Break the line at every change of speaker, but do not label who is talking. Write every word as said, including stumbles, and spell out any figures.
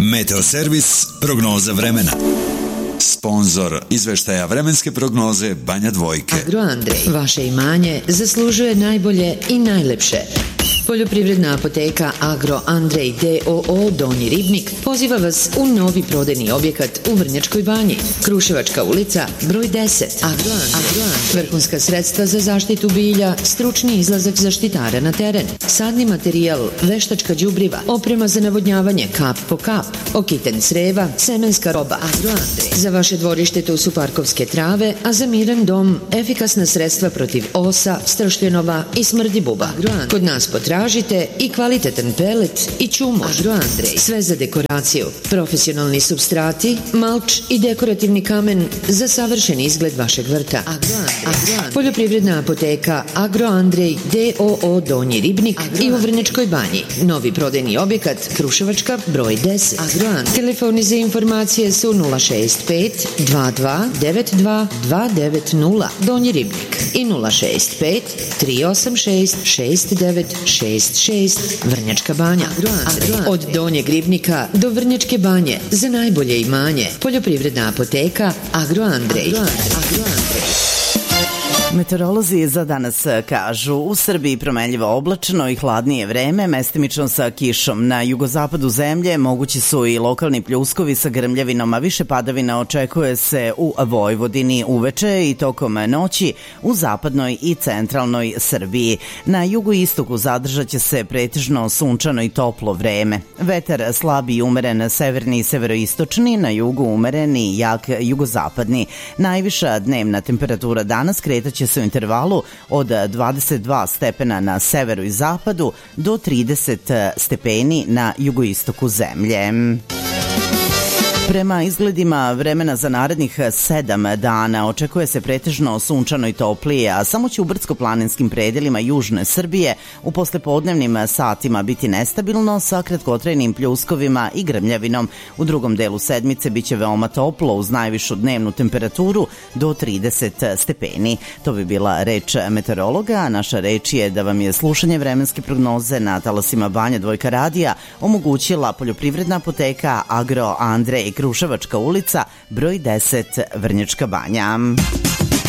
Meteoservis prognoza vremena. Sponzor izveštaja vremenske prognoze Banja Dvojke.
Agroandrej, vaše imanje zaslužuje najbolje i najlepše. Poljoprivredna apoteka Agroandrej d o o Donji Ribnik poziva vas u novi prodajni objekat u Vrnjačkoj Banji. Kruševačka ulica, broj deset. Agroandrej. Vrhunska sredstva za zaštitu bilja, stručni izlazak zaštitara na teren, sadni materijal, veštačka đubriva, oprema za navodnjavanje kap po kap, okiten creva, semenska roba. Agroandrej. Za vaše dvorište tu su parkovske trave, a za miran dom efikasna sredstva protiv osa, stršljenova i smrdi buba. Agroandrej. Kod nas potražite Tražite i kvalitetan pelet i čumož. Agroandrej. Sve za dekoraciju. Profesionalni substrati, malč i dekorativni kamen za savršen izgled vašeg vrta. Agroandrej. Agroandrej. Poljoprivredna apoteka Agroandrej d o o Donji Ribnik Agroandrej. I u Vrnjačkoj Banji. Novi prodajni objekat Kruševačka broj deset. Agroandrej. Telefoni za informacije su nula šest pet dva dva devet dva dva devet nula Donji Ribnik i nula šest pet tri osam šest šest devet šest šest Vrnjačka Banja. Agroandrej. Od Donjeg Ribnika do Vrnjačke Banje za najbolje imanje. Poljoprivredna apoteka Agroandrej. Agroandrej. Agroandrej.
Meteorolozi za danas kažu u Srbiji promenljivo oblačno i hladnije vreme, mestimično sa kišom. Na jugozapadu zemlje mogući su i lokalni pljuskovi sa grmljavinom, a više padavina očekuje se u Vojvodini uveče i tokom noći u zapadnoj i centralnoj Srbiji. Na jugoistoku zadržat će se pretežno sunčano i toplo vreme. Vetar slab i umeren severni i severoistočni, na jugu umeren i jak jugozapadni. Najviša dnevna temperatura danas kretaće će se u intervalu od dvadeset dva stepena na severu i zapadu do trideset stepeni na jugoistoku zemlje. Prema izgledima vremena za narednih sedam dana očekuje se pretežno sunčano i toplije, a samo će u brdsko-planinskim predelima južne Srbije u poslepodnevnim satima biti nestabilno sa kratkotrajnim pljuskovima i grmljavinom. U drugom delu sedmice biće veoma toplo uz najvišu dnevnu temperaturu do trideset stepeni. To bi bila reč meteorologa, a naša reč je da vam je slušanje vremenske prognoze na talasima Banja Dvojka radija omogućila poljoprivredna apoteka Agroandrej, Kruševačka ulica, broj deset, Vrnjačka Banja.